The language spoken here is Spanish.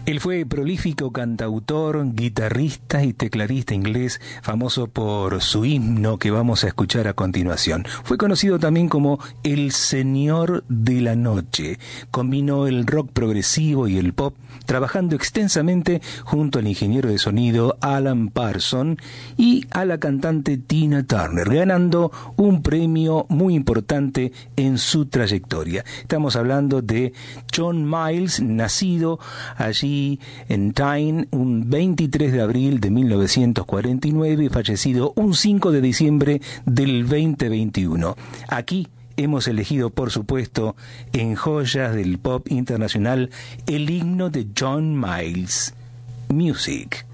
Él fue prolífico cantautor, guitarrista y tecladista inglés, famoso por su himno que vamos a escuchar a continuación. Fue conocido también como el Señor de la Noche. Combinó el rock progresivo y el pop, trabajando extensamente junto al ingeniero de sonido Alan Parsons y a la cantante Tina Turner, ganando un premio muy importante en su trayectoria. Estamos hablando de John Miles, nacido allí en Tyne un 23 de abril de 1949 y fallecido un 5 de diciembre del 2021. Aquí hemos elegido, por supuesto, en Joyas del Pop Internacional, el himno de John Miles, Music.